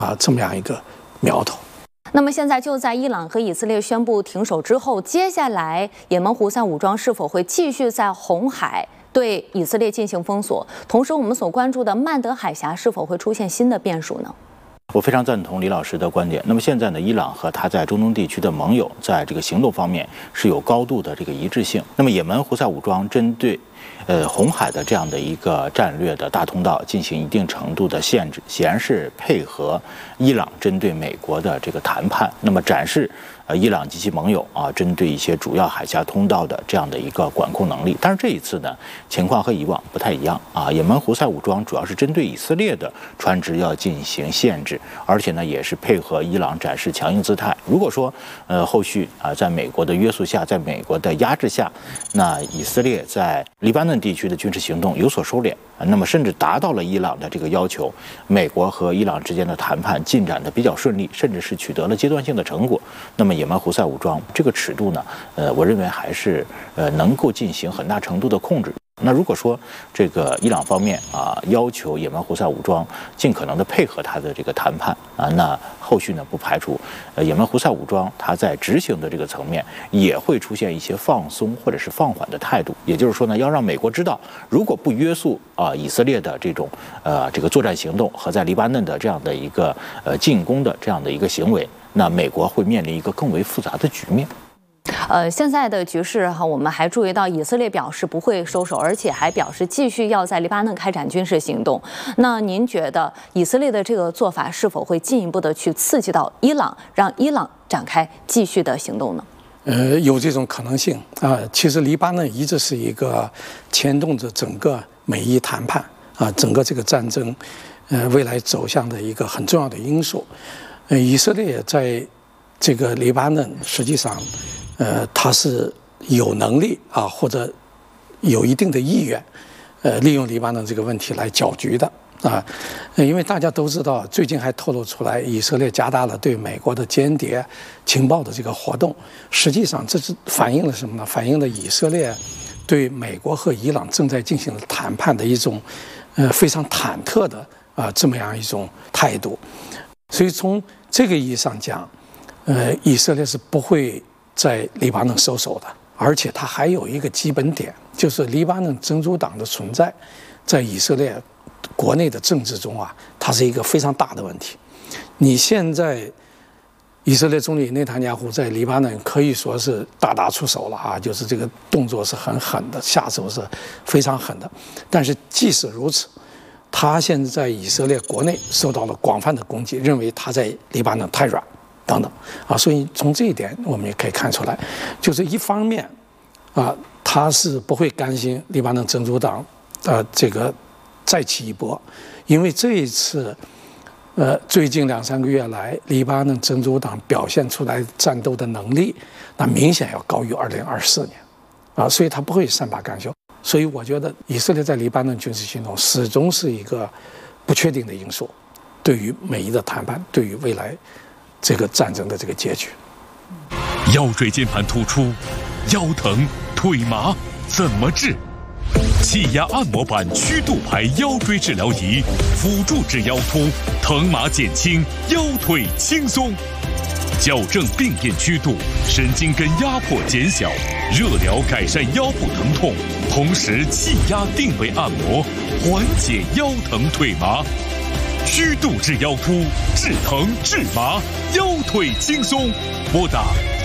这么样一个苗头。 那么现在就在伊朗和以色列宣布停手之后，接下来也门胡塞武装是否会继续在红海对以色列进行封锁？同时，我们所关注的曼德海峡是否会出现新的变数呢？ 我非常赞同李老师的观点。那么现在呢，伊朗和他在中东地区的盟友在这个行动方面是有高度的这个一致性。那么也门胡塞武装针对红海的这样的一个战略的大通道进行一定程度的限制，显然是配合伊朗针对美国的这个谈判，那么展示伊朗及其盟友针对一些主要海峡通道的这样的一个管控能力。但是这一次呢，情况和以往不太一样也门胡塞武装主要是针对以色列的船只要进行限制，而且呢也是配合伊朗展示强硬姿态。如果说后续在美国的约束下，在美国的压制下，那以色列在黎巴嫩地区的军事行动有所收敛，那么甚至达到了伊朗的这个要求，美国和伊朗之间的谈判进展的比较顺利，甚至是取得了阶段性的成果，那么也门胡塞武装这个尺度呢，我认为还是能够进行很大程度的控制。那如果说这个伊朗方面要求也门胡塞武装尽可能的配合他的这个谈判那后续呢不排除也门胡塞武装他在执行的这个层面也会出现一些放松或者是放缓的态度。也就是说呢，要让美国知道，如果不约束以色列的这种这个作战行动和在黎巴嫩的这样的一个进攻的这样的一个行为，那美国会面临一个更为复杂的局面。 现在的局势我们还注意到以色列表示不会收手，而且还表示继续要在黎巴嫩开展军事行动。那您觉得以色列的这个做法是否会进一步的去刺激到伊朗，让伊朗展开继续的行动呢？ 有这种可能性其实黎巴嫩一直是一个牵动着整个美伊谈判整个这个战争未来走向的一个很重要的因素。以色列在这个黎巴嫩实际上他是有能力或者有一定的意愿利用黎巴嫩这个问题来搅局的因为大家都知道，最近还透露出来以色列加大了对美国的间谍情报的这个活动。实际上这是反映了什么呢？反映了以色列对美国和伊朗正在进行的谈判的一种非常忐忑的这么样一种态度。所以从这个意义上讲以色列是不会在黎巴嫩收手的，而且它还有一个基本点，就是黎巴嫩真主党的存在在以色列国内的政治中它是一个非常大的问题。你现在以色列总理内塔尼亚胡在黎巴嫩可以说是大打出手了就是这个动作是很狠的，下手是非常狠的。但是即使如此，他现在在以色列国内受到了广泛的攻击，认为他在黎巴嫩太软等等所以从这一点我们也可以看出来，就是一方面他是不会甘心黎巴嫩真主党这个再起一波，因为这一次最近2-3个月来黎巴嫩真主党表现出来战斗的能力那明显要高于2024年所以他不会善罢甘休。所以我觉得以色列在黎巴嫩军事行动始终是一个不确定的因素，对于美伊的谈判，对于未来这个战争的这个结局。 腰椎间盘突出、腰疼、腿麻怎么治？气压按摩板曲度牌腰椎治疗仪，辅助治腰突，疼麻减轻，腰腿轻松。矫正病变曲度，神经根压迫减小，热疗改善腰部疼痛，同时气压定位按摩，缓解腰疼腿麻。曲度治腰突，治疼治麻，腰腿轻松。拨打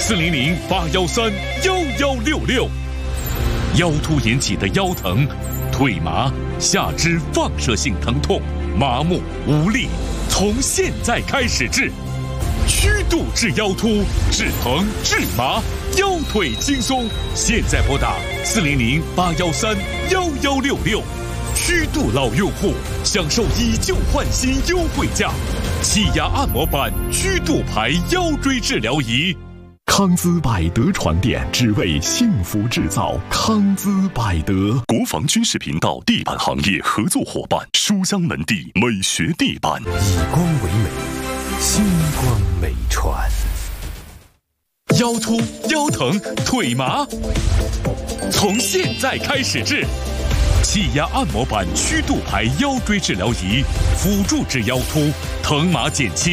400-813-1166。腰突引起的腰疼、腿麻、下肢放射性疼痛、麻木无力，从现在开始治。曲度治腰突，治疼治麻，腰腿轻松。现在拨打400-813-1166。曲度老用户享受以旧换新优惠价，气压按摩板曲度牌腰椎治疗仪。 康姿百德床垫，只为幸福制造。康姿百德，国防军事频道地板行业合作伙伴，书香门第美学地板， 以光为美，星光美传。 腰突、腰疼、腿麻，从现在开始治。气压按摩板曲度牌腰椎治疗仪，辅助治腰突，疼麻减轻。